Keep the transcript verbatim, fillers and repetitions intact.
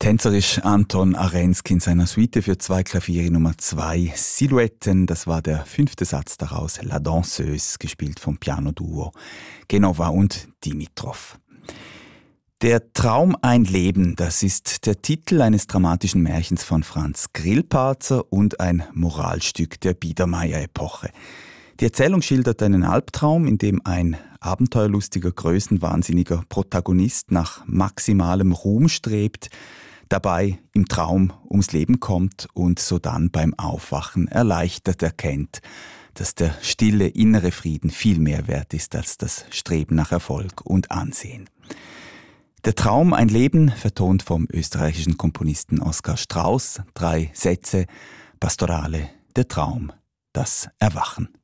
Tänzerisch Anton Arensky in seiner Suite für zwei Klaviere Nummer zwei Silhouetten. Das war der fünfte Satz daraus, La Danseuse, gespielt vom Piano-Duo Genova und Dimitrov. Der Traum ein Leben, das ist der Titel eines dramatischen Märchens von Franz Grillparzer und ein Moralstück der Biedermeier-Epoche. Die Erzählung schildert einen Albtraum, in dem ein abenteuerlustiger, größenwahnsinniger Protagonist nach maximalem Ruhm strebt, dabei im Traum ums Leben kommt und sodann beim Aufwachen erleichtert erkennt, dass der stille innere Frieden viel mehr wert ist als das Streben nach Erfolg und Ansehen. Der Traum ein Leben, vertont vom österreichischen Komponisten Oskar Strauß, drei Sätze, Pastorale, der Traum, das Erwachen.